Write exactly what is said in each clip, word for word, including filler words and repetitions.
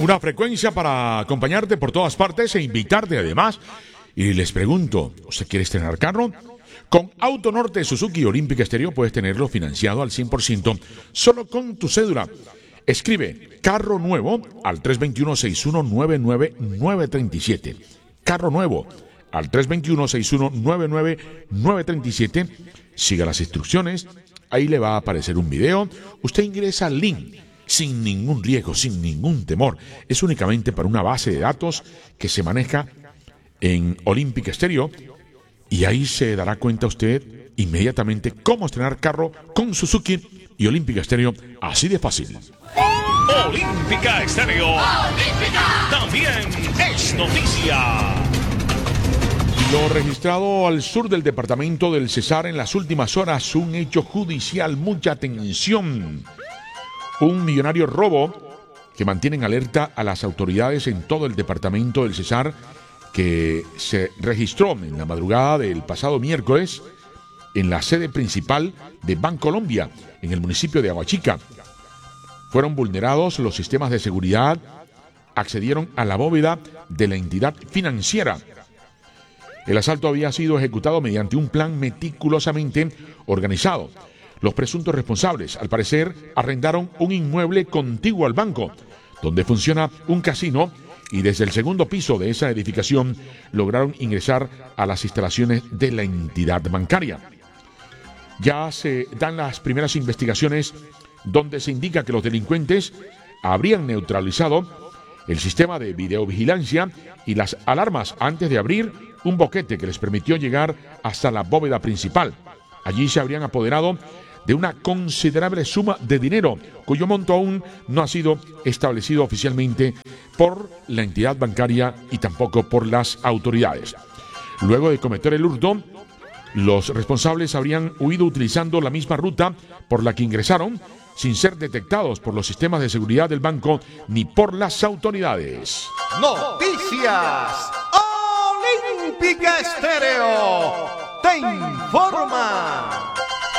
una frecuencia para acompañarte por todas partes e invitarte además. Y les pregunto, ¿usted quiere estrenar carro? Con Auto Norte Suzuki Olímpica Estéreo puedes tenerlo financiado al cien por ciento solo con tu cédula. Escribe carro nuevo al tres dos uno, seis uno nueve nueve nueve tres siete. Carro nuevo al tres dos uno, seis uno nueve nueve nueve tres siete. Siga las instrucciones. Ahí le va a aparecer un video. Usted ingresa al link sin ningún riesgo, sin ningún temor. Es únicamente para una base de datos que se maneja en Olímpica Estéreo. Y ahí se dará cuenta usted inmediatamente cómo estrenar carro con Suzuki y Olímpica Estéreo. Así de fácil. Olímpica Estéreo. Olímpica. También es noticia. Lo registrado al sur del departamento del Cesar en las últimas horas, un hecho judicial, mucha atención. Un millonario robo que mantiene en alerta a las autoridades en todo el departamento del Cesar, que se registró en la madrugada del pasado miércoles en la sede principal de Bancolombia, en el municipio de Aguachica. Fueron vulnerados los sistemas de seguridad, accedieron a la bóveda de la entidad financiera. El asalto había sido ejecutado mediante un plan meticulosamente organizado. Los presuntos responsables, al parecer, arrendaron un inmueble contiguo al banco, donde funciona un casino, y desde el segundo piso de esa edificación lograron ingresar a las instalaciones de la entidad bancaria. Ya se dan las primeras investigaciones donde se indica que los delincuentes habrían neutralizado el sistema de videovigilancia y las alarmas antes de abrir un boquete que les permitió llegar hasta la bóveda principal. Allí se habrían apoderado de una considerable suma de dinero, cuyo monto aún no ha sido establecido oficialmente por la entidad bancaria y tampoco por las autoridades. Luego de cometer el hurto, los responsables habrían huido utilizando la misma ruta por la que ingresaron, sin ser detectados por los sistemas de seguridad del banco ni por las autoridades. Noticias Olímpica Estéreo te informa.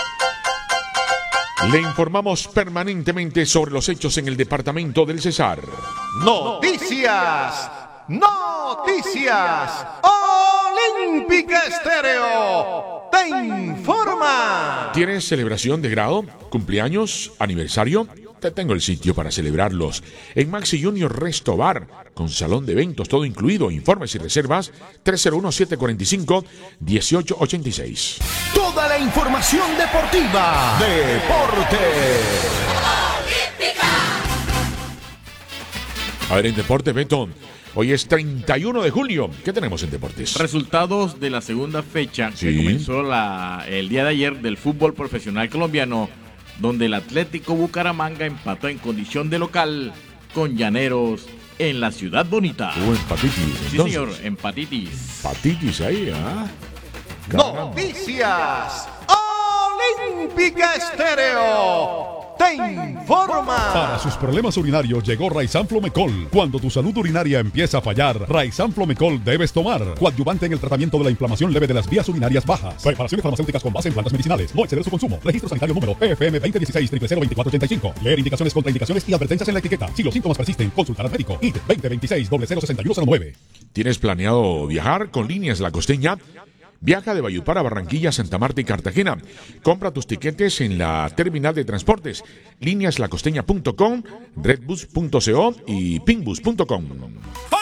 Le informamos permanentemente sobre los hechos en el departamento del Cesar. Noticias, noticias Olímpica Estéreo te informa. ¿Tienes celebración de grado, cumpleaños, aniversario? Te tengo el sitio para celebrarlos. En Maxi Junior Resto Bar, con salón de eventos, todo incluido. Informes y reservas tres cero uno, siete cuatro cinco, uno ocho ocho seis. Toda la información deportiva. Deportes. A ver, en deporte, Beto. Hoy es treinta y uno de julio. ¿Qué tenemos en deportes? Resultados de la segunda fecha Sí. que comenzó la, el día de ayer del fútbol profesional colombiano, donde el Atlético Bucaramanga empató en condición de local con Llaneros en la Ciudad Bonita. Uh, empatitis. Sí, Entonces, señor, empatitis. empatitis ahí, ¿ah? Caramba. Noticias Olímpica Estéreo te informa. Para sus problemas urinarios llegó Raizan Flomecol. Cuando tu salud urinaria empieza a fallar, Raizan Flomecol debes tomar. Coadyuvante en el tratamiento de la inflamación leve de las vías urinarias bajas. Preparaciones farmacéuticas con base en plantas medicinales. No exceder su consumo. Registro sanitario número P F M veinte dieciséis, cero cero veinticuatro ochenta y cinco. Leer indicaciones, contraindicaciones y advertencias en la etiqueta. Si los síntomas persisten, consultar al médico. I D veinte veintiséis, cero cero sesenta y uno cero nueve. ¿Tienes planeado viajar con Líneas La Costeña? Viaja de Valledupar a Barranquilla, Santa Marta y Cartagena. Compra tus tiquetes en la terminal de transportes líneas la costeña punto com, redbus punto co y pingbus punto com.